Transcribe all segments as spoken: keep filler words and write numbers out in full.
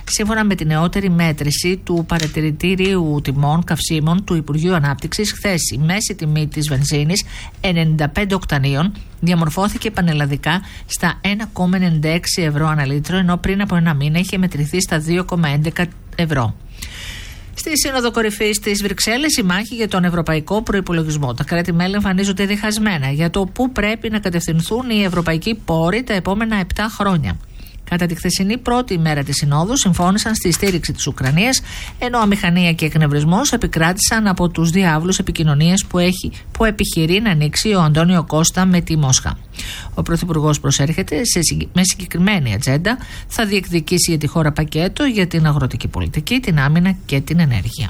Σύμφωνα με τη νεότερη μέτρηση του παρατηρητήριου τιμών καυσίμων του Υπουργείου Ανάπτυξης, χθες η μέση τιμή της βενζίνης ενενήντα πέντε οκτανίων διαμορφώθηκε πανελλαδικά στα ένα κόμμα ενενήντα έξι ευρώ ανά λίτρο, ενώ πριν από ένα μήνα είχε μετρηθεί στα δύο κόμμα έντεκα ευρώ. Στη Σύνοδο Κορυφής της Βρυξέλλες, η μάχη για τον ευρωπαϊκό προϋπολογισμό. Τα κράτη-μέλη εμφανίζονται διχασμένα για το πού πρέπει να κατευθυνθούν οι ευρωπαϊκοί πόροι τα επόμενα επτά χρόνια. Κατά τη χθεσινή πρώτη ημέρα της Συνόδου, συμφώνησαν στη στήριξη της Ουκρανίας, ενώ αμηχανία και εκνευρισμός επικράτησαν από τους διάβλους επικοινωνίας που, έχει, που επιχειρεί να ανοίξει ο Αντώνιο Κώστα με τη Μόσχα. Ο Πρωθυπουργός προσέρχεται σε, με συγκεκριμένη ατζέντα, θα διεκδικήσει για τη χώρα πακέτο για την αγροτική πολιτική, την άμυνα και την ενέργεια.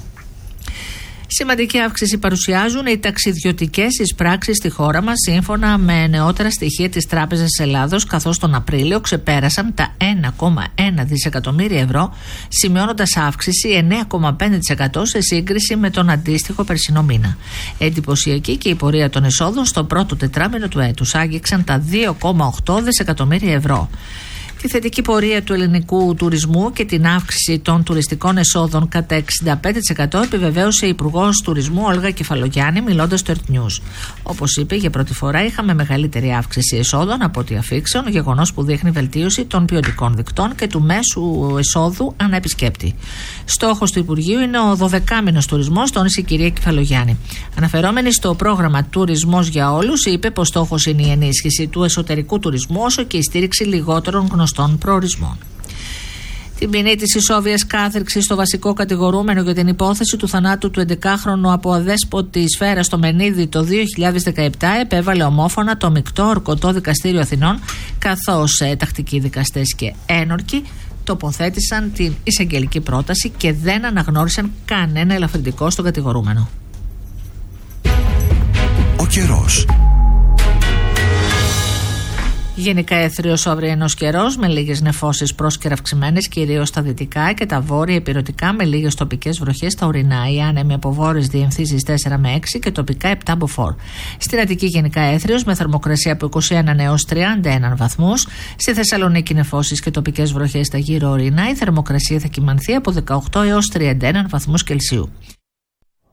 Σημαντική αύξηση παρουσιάζουν οι ταξιδιωτικές εισπράξεις στη χώρα μας, σύμφωνα με νεότερα στοιχεία της Τράπεζας Ελλάδος, καθώς τον Απρίλιο ξεπέρασαν τα ένα κόμμα ένα δισεκατομμύρια ευρώ, σημειώνοντας αύξηση εννέα κόμμα πέντε τοις εκατό σε σύγκριση με τον αντίστοιχο περσινό μήνα. Εντυπωσιακή και η πορεία των εσόδων στο πρώτο τετράμινο του έτους, άγγιξαν τα δύο κόμμα οκτώ δισεκατομμύρια ευρώ. Τη θετική πορεία του ελληνικού τουρισμού και την αύξηση των τουριστικών εσόδων κατά εξήντα πέντε τοις εκατό επιβεβαίωσε η Υπουργός Τουρισμού Όλγα Κεφαλογιάννη, μιλώντας στο Earth News. Όπως είπε, για πρώτη φορά είχαμε μεγαλύτερη αύξηση εσόδων από ό,τι αφήξεων, γεγονός που δείχνει βελτίωση των ποιοτικών δικτών και του μέσου εσόδου ανά επισκέπτη. Στόχος του Υπουργείου είναι ο δωδεκάμηνος τουρισμός, τόνισε η κυρία Κεφαλογιάννη. Αναφερόμενη στο πρόγραμμα Τουρισμός για Όλους, είπε πως στόχος είναι η ενίσχυση του εσωτερικού τουρισμού όσο και η στήριξη λιγότερων γνωστών προορισμών. Την ποινή της ισόβιας κάθριξης στο βασικό κατηγορούμενο για την υπόθεση του θανάτου του έντεκαχρονου από αδέσποτη σφαίρα στο Μενίδη το δύο χιλιάδες δεκαεπτά επέβαλε ομόφωνα το Μεικτό Ορκωτό Δικαστήριο Αθηνών, καθώς ε, τακτικοί δικαστές και ένορκοι τοποθέτησαν την εισαγγελική πρόταση και δεν αναγνώρισαν κανένα ελαφρυντικό στον κατηγορούμενο. Ο καιρός. Γενικά έθριος ο αυριανός καιρός με λίγες νεφώσεις πρόσκαιρα αυξημένες, κυρίως στα δυτικά και τα βόρεια υπηρετικά, με λίγες τοπικές βροχές στα ορεινά. Οι άνεμοι από βόρειες διευθύνσεις τέσσερα με έξι και τοπικά επτά μποφόρ. Στην Αττική γενικά έθριος με θερμοκρασία από είκοσι ένα έως τριάντα ένα βαθμούς. Στη Θεσσαλονίκη νεφώσεις και τοπικές βροχές στα γύρω ορεινά. Η θερμοκρασία θα κυμανθεί από δεκαοκτώ έως τριάντα ένα βαθμούς Κελσίου.